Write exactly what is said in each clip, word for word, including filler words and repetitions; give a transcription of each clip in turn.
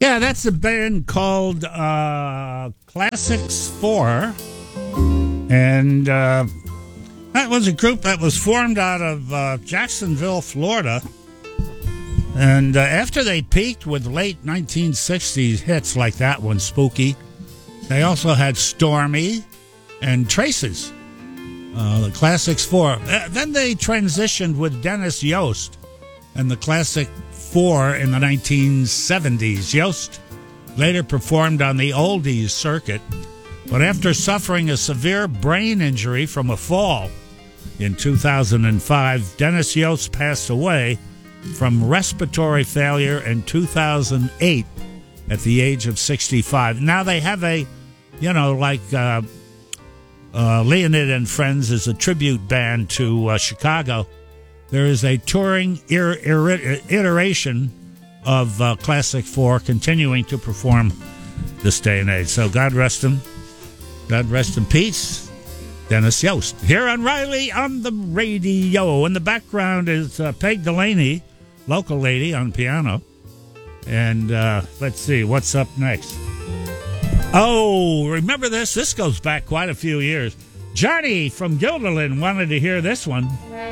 Yeah, that's a band called uh, Classics four. And uh, that was a group that was formed out of uh, Jacksonville, Florida. And uh, after they peaked with late nineteen sixties hits like that one, Spooky, they also had Stormy and Traces, uh, the Classics four. Uh, then they transitioned with Dennis Yost and the Classic four in the nineteen seventies. Yost later performed on the oldies circuit, but after suffering a severe brain injury from a fall in two thousand five, Dennis Yost passed away from respiratory failure in two thousand eight at the age of sixty-five. Now they have a, you know, like uh, uh, Leonid and Friends is a tribute band to uh, Chicago. There is a touring ir- ir- iteration of uh, Classic four continuing to perform this day and age. So God rest him. God rest in peace, Dennis Yost. Here on Riley on the radio. In the background is uh, Peg Delaney, local lady on piano. And uh, let's see, what's up next? Oh, remember this? This goes back quite a few years. Johnny from Guilderland wanted to hear this one.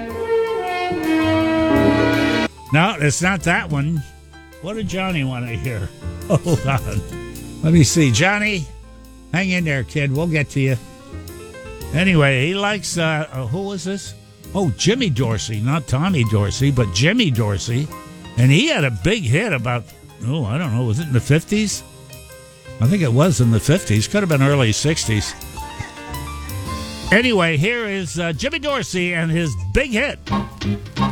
No, it's not that one. What did Johnny want to hear? Hold on. Let me see. Johnny, hang in there, kid. We'll get to you. Anyway, he likes, uh, uh, who was this? Oh, Jimmy Dorsey. Not Tommy Dorsey, but Jimmy Dorsey. And he had a big hit about, oh, I don't know, was it in the fifties? I think it was in the fifties. Could have been early sixties. Anyway, here is uh, Jimmy Dorsey and his big hit.